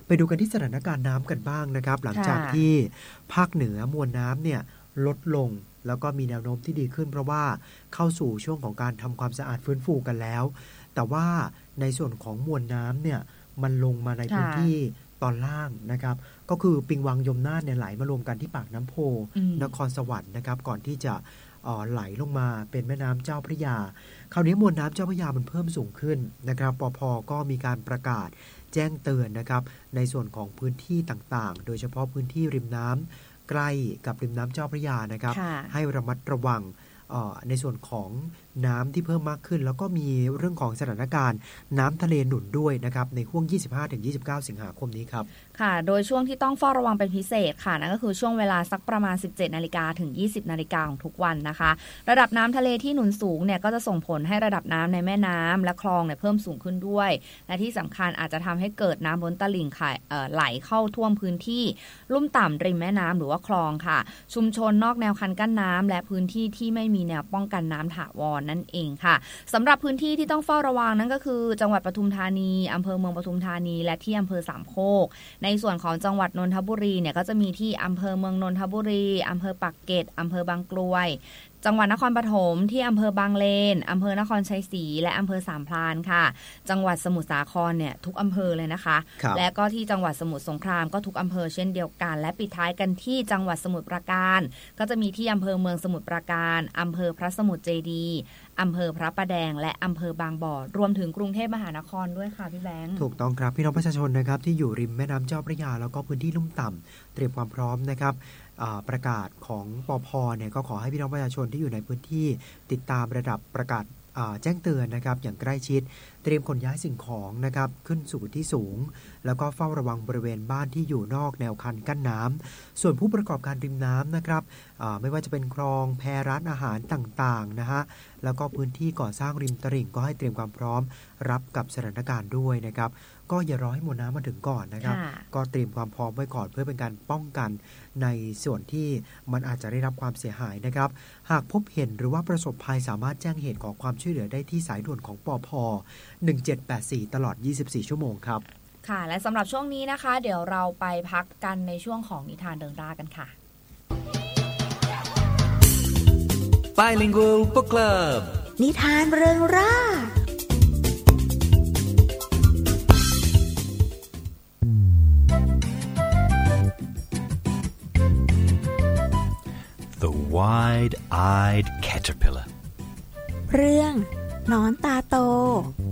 ไปดูกันที่สถานการณ์น้ำกันบ้างนะครับหลังจากที่ภาคเหนือมวลน้ำเนี่ยลดลงแล้วก็มีแนวโน้มที่ดีขึ้นเพราะว่าเข้าสู่ช่วงของการทำความสะอาดฟื้นฟูกันแล้วแต่ว่าในส่วนของมวลน้ำเนี่ยมันลงมาในพื้นที่ตอนล่างนะครับก็คือปิงวังยมน่านเนี่ยไหลมารวมกันที่ปากน้ำโพนครสวรรค์นะครับก่อนที่จะไหลลงมาเป็นแม่น้ำเจ้าพระยาคราวนี้มวลน้ำเจ้าพระยามันเพิ่มสูงขึ้นนะครับปภ.ก็มีการประกาศแจ้งเตือนนะครับในส่วนของพื้นที่ต่างๆโดยเฉพาะพื้นที่ริมน้ำใกล้กับริมน้ำเจ้าพระยานะครับให้ระมัดระวังในส่วนของน้ำที่เพิ่มมากขึ้นแล้วก็มีเรื่องของสถานการณ์น้ำทะเลหนุนด้วยนะครับในช่วง 25-29 สิงหาคมนี้ครับค่ะโดยช่วงที่ต้องเฝ้าระวังเป็นพิเศษค่ะนั่นก็คือช่วงเวลาสักประมาณ 17:00 นถึง 20:00 นของทุกวันนะคะระดับน้ำทะเลที่หนุนสูงเนี่ยก็จะส่งผลให้ระดับน้ำในแม่น้ำและคลองเนี่ยเพิ่มสูงขึ้นด้วยและที่สำคัญอาจจะทำให้เกิดน้ำล้นตลิ่งไหลเข้าท่วมพื้นที่ลุ่มต่ำริมแม่น้ำหรือว่าคลองค่ะชุมชนนอกแนวคันกั้นน้ำและพื้นที่ที่ไม่มีแนวป้องกันน้ำถาวรนั่นเองค่ะสำหรับพื้นที่ที่ต้องเฝ้าระวังนั่นก็คือจังหวัดปทุมธานีอำเภอเมืองปทุมธานีและที่อำเภอสามโคกในส่วนของจังหวัดนนทบุรีเนี่ยก็จะมีที่อำเภอเมืองนนทบุรีอำเภอปากเกร็ดอำเภอบางกรวยจังหวัดนครปฐมที่อำเภอบางเลนอำเภอนครชัยศรีและอำเภอสามพรานค่ะจังหวัดสมุทรสาครเนี่ยทุกอำเภอเลยนะคะและก็ที่จังหวัดสมุทรสงครามก็ทุกอำเภอเช่นเดียวกันและปิดท้ายกันที่จังหวัดสมุทรปราการก็จะมีที่อำเภอเมืองสมุทรปราการอำเภอพระสมุทรเจดีย์อำเภอพระประแดงและอำเภอบางบ่อรวมถึงกรุงเทพมหานครด้วยค่ะพี่แบงค์ถูกต้องครับพี่น้องประชาชนนะครับที่อยู่ริมแม่น้ำเจ้าพระยาแล้วก็พื้นที่ลุ่มต่ำเตรียมความพร้อมนะครับประกาศของปภ.เนี่ยก็ขอให้พี่น้องประชาชนที่อยู่ในพื้นที่ติดตามระดับประกาศแจ้งเตือนนะครับอย่างใกล้ชิดเตรียมขนย้ายสิ่งของนะครับขึ้นสู่ที่สูงแล้วก็เฝ้าระวังบริเวณบ้านที่อยู่นอกแนวคันกั้นน้ำส่วนผู้ประกอบการริมน้ำนะครับไม่ว่าจะเป็นคลองแพร้านอาหารต่างๆนะฮะแล้วก็พื้นที่ก่อสร้างริมตลิ่งก็ให้เตรียมความพร้อมรับกับสถานการณ์ด้วยนะครับก็อย่ารอให้มวลน้ำมาถึงก่อนนะครับก็เตรียมความพร้อมไว้ก่อนเพื่อเป็นการป้องกันในส่วนที่มันอาจจะได้รับความเสียหายนะครับหากพบเห็นหรือว่าประสบภัยสามารถแจ้งเหตุขอความช่วยเหลือได้ที่สายด่วนของปภ. 1784ตลอด24ชั่วโมงครับค่ะและสำหรับช่วงนี้นะคะเดี๋ยวเราไปพักกันในช่วงของนิทานเริงร่ากันค่ะ Bilingual Book Club นิทานเริงร่า The Wide-Eyed Caterpillar เรื่องหนอนตาโต